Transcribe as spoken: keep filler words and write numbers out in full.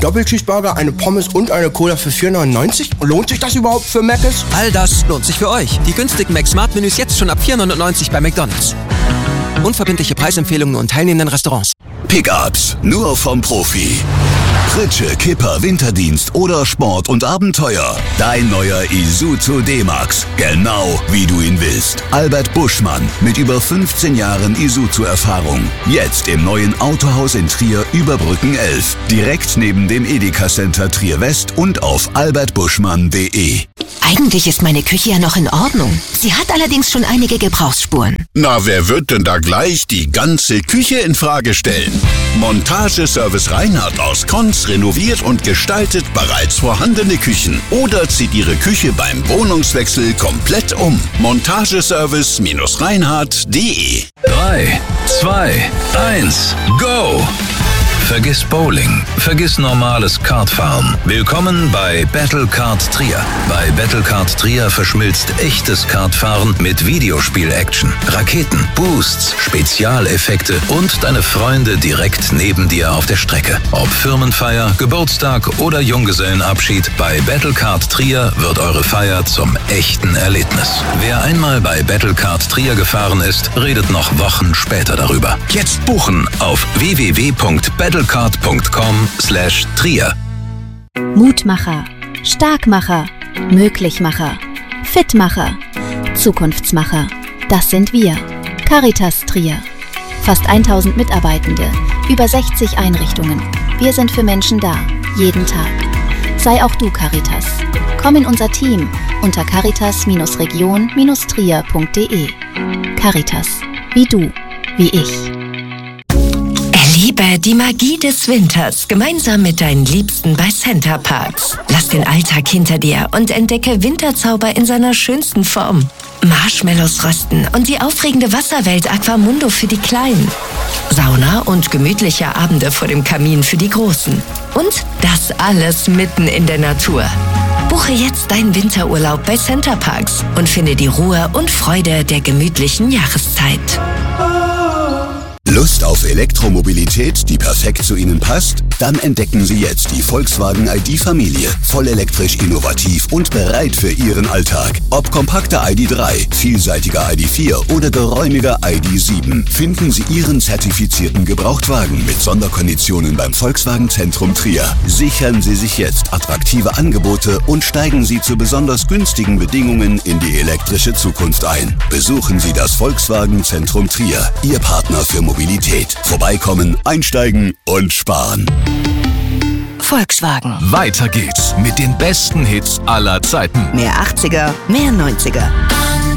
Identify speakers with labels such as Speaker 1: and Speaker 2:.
Speaker 1: Doppelcheeseburger, eine Pommes und eine Cola für vier neunundneunzig? Lohnt sich das überhaupt für Mc's?
Speaker 2: All das lohnt sich für euch. Die günstigen Mac-Smart-Menüs jetzt schon ab vier neunundneunzig bei McDonald's. Unverbindliche Preisempfehlungen nur in teilnehmenden Restaurants.
Speaker 3: Pickups, nur vom Profi. Pritsche, Kipper, Winterdienst oder Sport und Abenteuer. Dein neuer Isuzu D-Max. Genau wie du ihn willst. Albert Buschmann mit über fünfzehn Jahren Isuzu-Erfahrung. Jetzt im neuen Autohaus in Trier Überbrücken elf. Direkt neben dem Edeka Center Trier West und auf albert buschmann punkt de.
Speaker 4: Eigentlich ist meine Küche ja noch in Ordnung. Sie hat allerdings schon einige Gebrauchsspuren.
Speaker 3: Na, wer wird denn da gleich die ganze Küche in Frage stellen? Montageservice Reinhardt aus Konz renoviert und gestaltet bereits vorhandene Küchen oder zieht Ihre Küche beim Wohnungswechsel komplett um. Montageservice Reinhardt punkt de.
Speaker 5: drei, zwei, eins, go! Vergiss Bowling, vergiss normales Kartfahren. Willkommen bei Battle Kart Trier. Bei Battle Kart Trier verschmilzt echtes Kartfahren mit Videospiel-Action, Raketen, Boosts, Spezialeffekte und deine Freunde direkt neben dir auf der Strecke. Ob Firmenfeier, Geburtstag oder Junggesellenabschied, bei Battle Kart Trier wird eure Feier zum echten Erlebnis. Wer einmal bei Battle Kart Trier gefahren ist, redet noch Wochen später darüber. Jetzt buchen auf w w w punkt battlecart punkt com slash trier.
Speaker 6: Mutmacher, Starkmacher, Möglichmacher, Fitmacher, Zukunftsmacher. Das sind wir. Caritas Trier. Fast tausend Mitarbeitende, über sechzig Einrichtungen. Wir sind für Menschen da, jeden Tag. Sei auch du Caritas. Komm in unser Team unter caritas Region Trier punkt de. Caritas. Wie du, wie ich.
Speaker 4: Erlebe die Magie des Winters gemeinsam mit deinen Liebsten bei Center Parcs. Lass den Alltag hinter dir und entdecke Winterzauber in seiner schönsten Form. Marshmallows rösten und die aufregende Wasserwelt Aquamundo für die Kleinen. Sauna und gemütliche Abende vor dem Kamin für die Großen. Und das alles mitten in der Natur. Buche jetzt deinen Winterurlaub bei Center Parcs und finde die Ruhe und Freude der gemütlichen Jahreszeit.
Speaker 3: Lust auf Elektromobilität, die perfekt zu Ihnen passt? Dann entdecken Sie jetzt die Volkswagen I D-Familie. Vollelektrisch, innovativ und bereit für Ihren Alltag. Ob kompakter I D drei, vielseitiger I D vier oder geräumiger I D sieben, finden Sie Ihren zertifizierten Gebrauchtwagen mit Sonderkonditionen beim Volkswagen Zentrum Trier. Sichern Sie sich jetzt attraktive Angebote und steigen Sie zu besonders günstigen Bedingungen in die elektrische Zukunft ein. Besuchen Sie das Volkswagen Zentrum Trier, Ihr Partner für Mobilität. Vorbeikommen, einsteigen und sparen.
Speaker 4: Volkswagen.
Speaker 5: Weiter geht's mit den besten Hits aller Zeiten.
Speaker 4: Mehr achtziger, mehr neunziger.